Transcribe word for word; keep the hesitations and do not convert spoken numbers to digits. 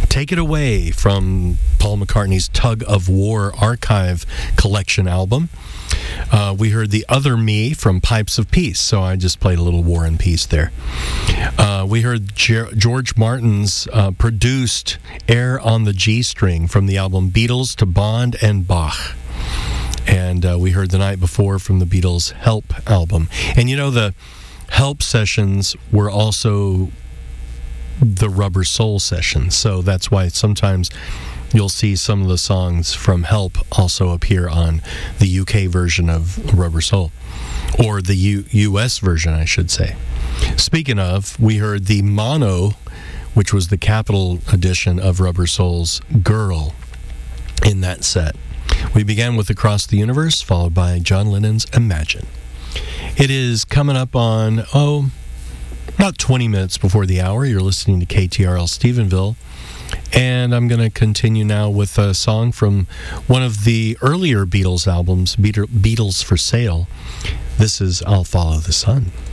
Take It Away from Paul McCartney's Tug of War Archive Collection album. Uh, we heard The Other Me from Pipes of Peace, so I just played a little War and Peace there. Uh, we heard Ger- George Martin's uh, produced Air on the G String from the album Beatles to Bond and Bach. And uh, we heard the night before from the Beatles' Help album. And you know, the Help sessions were also the Rubber Soul sessions, so that's why sometimes you'll see some of the songs from Help also appear on the U K version of Rubber Soul, or the U- U.S. version, I should say. Speaking of, we heard the mono, which was the Capitol edition of Rubber Soul's Girl in that set. We began with Across the Universe, followed by John Lennon's Imagine. It is coming up on, oh, about twenty minutes before the hour. You're listening to K T R L Stephenville. And I'm going to continue now with a song from one of the earlier Beatles albums, Beatles for Sale. This is I'll Follow the Sun.